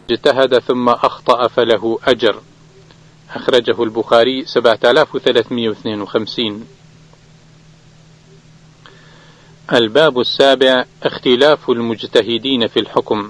اجتهد ثم أخطأ فله أجر. أخرجه البخاري 7352. الباب السابع: اختلاف المجتهدين في الحكم.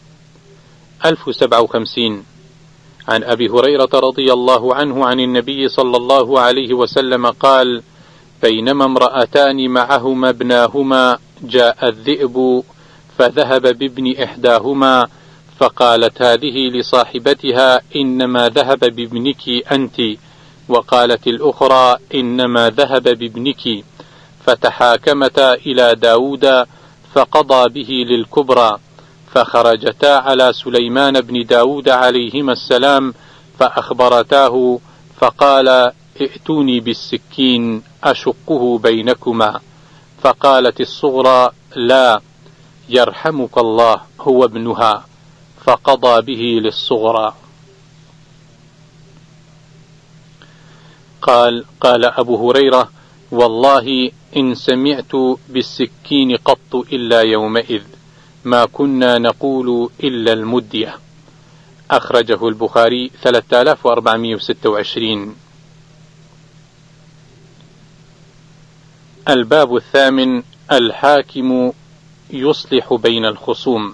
1057. عن أبي هريرة رضي الله عنه عن النبي صلى الله عليه وسلم قال: بينما امرأتان معهما ابناهما جاء الذئب فذهب بابن إحداهما، فقالت هذه لصاحبتها: إنما ذهب بابنك أنت، وقالت الأخرى: إنما ذهب بابنك، فتحاكمتا إلى داود فقضى به للكبرى، فخرجتا على سليمان بن داود عليهما السلام فأخبرتاه، فقال: ائتوني بالسكين أشقه بينكما، فقالت الصغرى: لا، يرحمك الله، هو ابنها، فقضى به للصغرى. قال أبو هريرة: والله إن سمعت بالسكين قط إلا يومئذ، ما كنا نقول إلا المدية. أخرجه البخاري 3426. الباب الثامن: الحاكم يصلح بين الخصوم.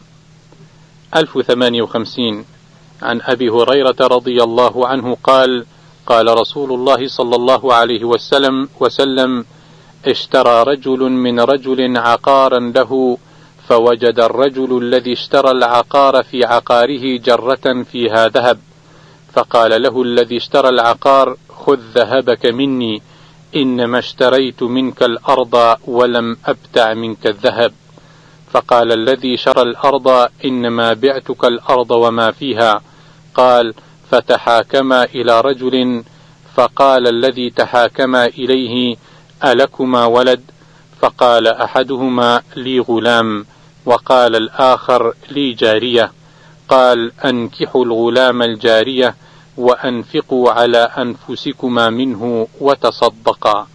1058. عن أبي هريرة رضي الله عنه قال: قال رسول الله صلى الله عليه وسلم: اشترى رجل من رجل عقارا له، فوجد الرجل الذي اشترى العقار في عقاره جرة فيها ذهب، فقال له الذي اشترى العقار: خذ ذهبك مني، إنما اشتريت منك الأرض ولم أبتع منك الذهب. فقال الذي شرى الأرض: إنما بعتك الأرض وما فيها. قال: فتحاكما إلى رجل، فقال الذي تحاكما إليه: ألكما ولد؟ فقال أحدهما: لي غلام، وقال الآخر: لي جارية. قال: أنكحوا الغلام الجارية وأنفقوا على أنفسكما منه وتصدقا.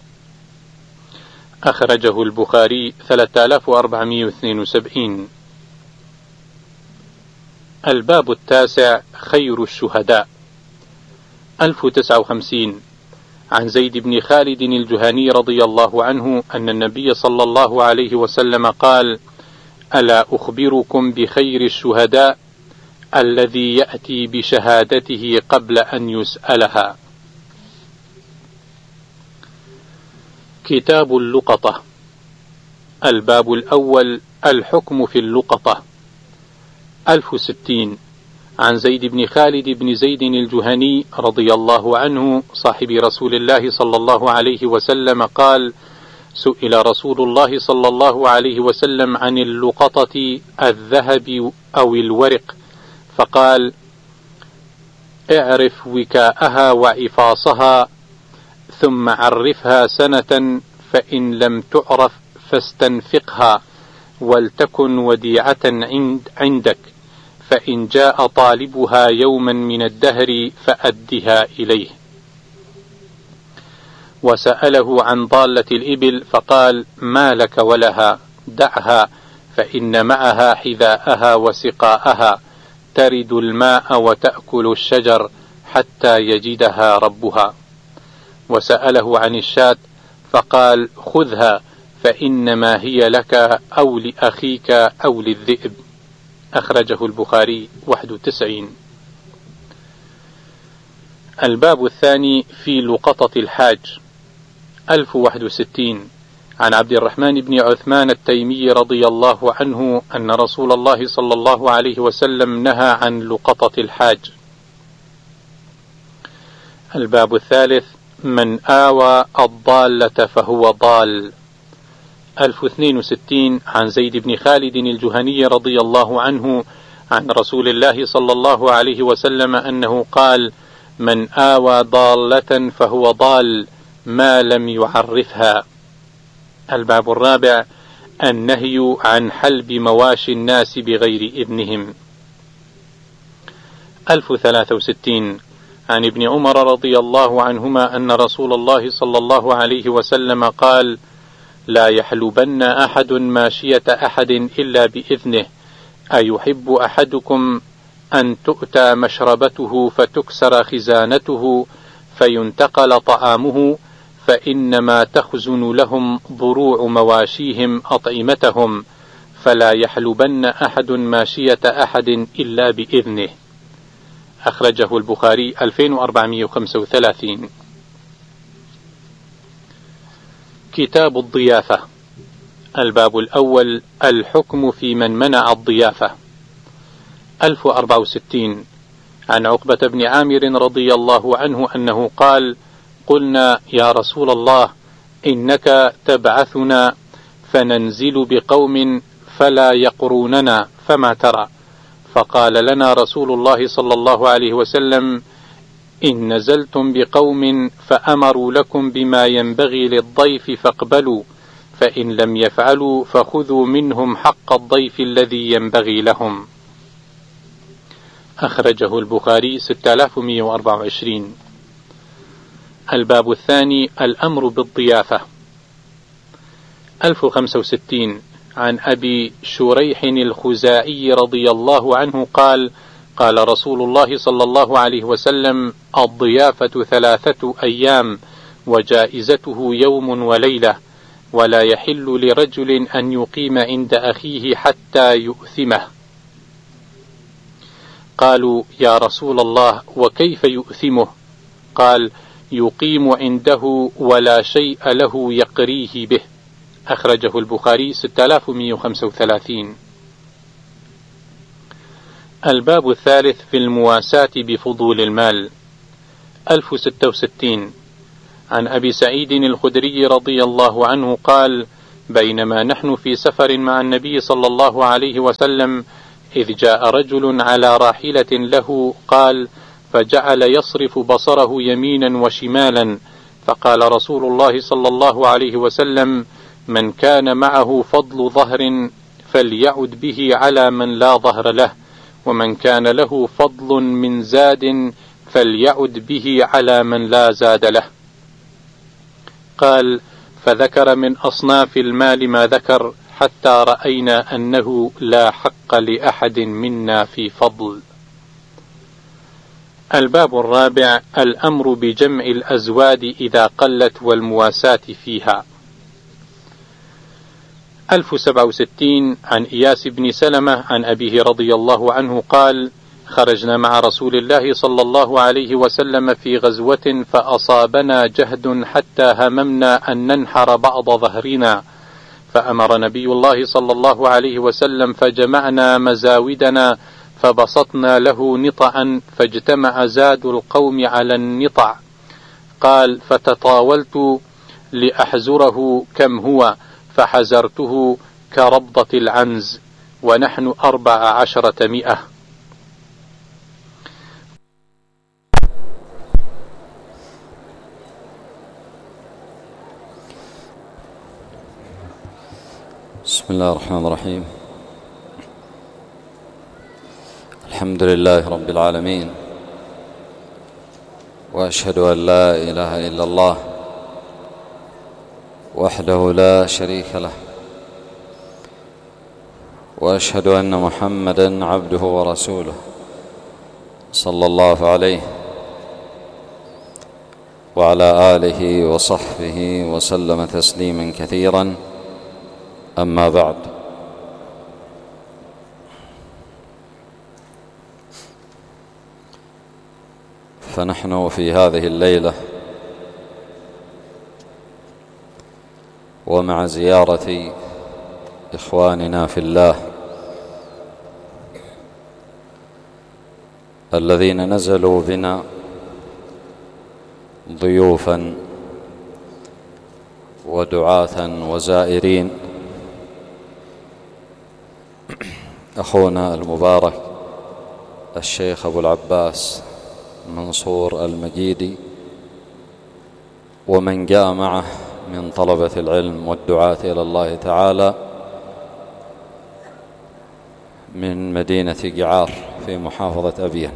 أخرجه البخاري 3472. الباب التاسع: خير الشهداء. 1059. عن زيد بن خالد الجهني رضي الله عنه أن النبي صلى الله عليه وسلم قال: ألا أخبركم بخير الشهداء؟ الذي يأتي بشهادته قبل أن يسألها. كتاب اللقطة. الباب الأول: الحكم في اللقطة. 1060. عن زيد بن خالد بن زيد الجهني رضي الله عنه صاحب رسول الله صلى الله عليه وسلم قال: سئل رسول الله صلى الله عليه وسلم عن اللقطة: الذهب أو الورق؟ فقال: اعرف وكاءها وعفاصها، ثم عرفها سنة، فإن لم تعرف فاستنفقها، ولتكن وديعة عندك، فإن جاء طالبها يوما من الدهر فأدها إليه. وسأله عن ضالة الإبل فقال: ما لك ولها؟ دعها، فإن معها حذاءها وسقاءها، ترد الماء وتأكل الشجر حتى يجدها ربها. وسأله عن الشاة فقال: خذها، فإنما هي لك أو لأخيك أو للذئب. أخرجه البخاري 91. الباب الثاني: في لقطة الحاج. 1061. عن عبد الرحمن بن عثمان التيمي رضي الله عنه أن رسول الله صلى الله عليه وسلم نهى عن لقطة الحاج. الباب الثالث: من آوى الضالة فهو ضال. 1062. عن زيد بن خالد الجهني رضي الله عنه عن رسول الله صلى الله عليه وسلم أنه قال: من آوى ضالة فهو ضال ما لم يعرفها. الباب الرابع: النهي عن حلب مواشي الناس بغير إذنهم. 1063. عن ابن عمر رضي الله عنهما أن رسول الله صلى الله عليه وسلم قال: لا يحلبن أحد ماشية أحد إلا بإذنه، أيحب أحدكم أن تؤتى مشربته فتكسر خزانته فينتقل طعامه، فإنما تخزن لهم ضروع مواشيهم أطعمتهم، فلا يحلبن أحد ماشية أحد إلا بإذنه. أخرجه البخاري 2435. كتاب الضيافة. الباب الأول: الحكم في من منع الضيافة. 1064 عن عقبة بن عامر رضي الله عنه أنه قال: قلنا يا رسول الله إنك تبعثنا فننزل بقوم فلا يقروننا، فما ترى؟ فقال لنا رسول الله صلى الله عليه وسلم: إن نزلتم بقوم فأمروا لكم بما ينبغي للضيف فاقبلوا، فإن لم يفعلوا فخذوا منهم حق الضيف الذي ينبغي لهم. أخرجه البخاري 6124. الباب الثاني: الأمر بالضيافة. 1065 عن أبي شريح الخزاعي رضي الله عنه قال: قال رسول الله صلى الله عليه وسلم: الضيافة 3 أيام وجائزته يوم وليلة، ولا يحل لرجل أن يقيم عند أخيه حتى يؤثمه. قالوا: يا رسول الله وكيف يؤثمه؟ قال: يقيم عنده ولا شيء له يقريه به. أخرجه البخاري 6135. الباب الثالث: في المواساة بفضول المال. 1066 عن أبي سعيد الخدري رضي الله عنه قال: بينما نحن في سفر مع النبي صلى الله عليه وسلم إذ جاء رجل على راحلة له، قال: فجعل يصرف بصره يمينا وشمالا، فقال رسول الله صلى الله عليه وسلم: من كان معه فضل ظهر فليعد به على من لا ظهر له، ومن كان له فضل من زاد فليعد به على من لا زاد له. قال: فذكر من أصناف المال ما ذكر، حتى رأينا أنه لا حق لأحد منا في فضل. الباب الرابع: الأمر بجمع الأزواد إذا قلت والمواساة فيها. 1067 عن إياس بن سلمة عن أبيه رضي الله عنه قال: خرجنا مع رسول الله صلى الله عليه وسلم في غزوة فأصابنا جهد حتى هممنا أن ننحر بعض ظهرنا، فأمر نبي الله صلى الله عليه وسلم فجمعنا مزاودنا فبسطنا له نطعا، فاجتمع زاد القوم على النطع. قال: فتطاولت لأحزره كم هو، فحزرته كربضة العنز، ونحن 1400. بسم الله الرحمن الرحيم. الحمد لله رب العالمين، وأشهد أن لا إله إلا الله وحده لا شريك له، وأشهد أن محمدا عبده ورسوله صلى الله عليه وعلى آله وصحبه وسلم تسليما كثيرا. أما بعد، فنحن في هذه الليلة ومع زيارة إخواننا في الله الذين نزلوا بنا ضيوفا ودعاة وزائرين، أخونا المبارك الشيخ أبو العباس منصور المجيدي، ومن جاء معه من طلبة العلم والدعاة إلى الله تعالى من مدينة جعار في محافظة أبين.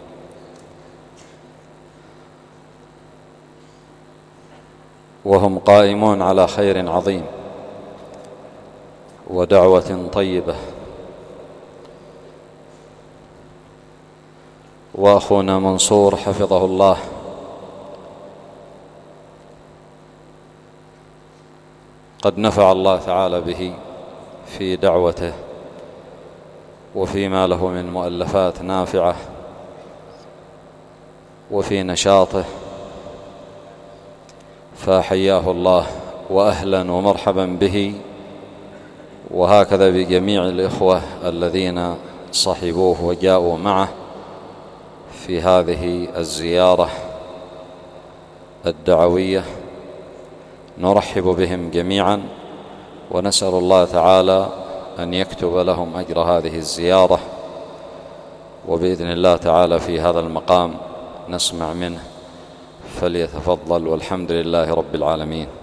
وهم قائمون على خير عظيم ودعوة طيبة، وأخونا منصور حفظه الله قد نفع الله تعالى به في دعوته وفيما له من مؤلفات نافعة وفي نشاطه، فحياه الله وأهلا ومرحبا به، وهكذا بجميع الإخوة الذين صحبوه وجاءوا معه في هذه الزيارة الدعوية. نرحب بهم جميعا ونسأل الله تعالى أن يكتب لهم أجر هذه الزيارة، وبإذن الله تعالى في هذا المقام نسمع منه، فليتفضل، والحمد لله رب العالمين.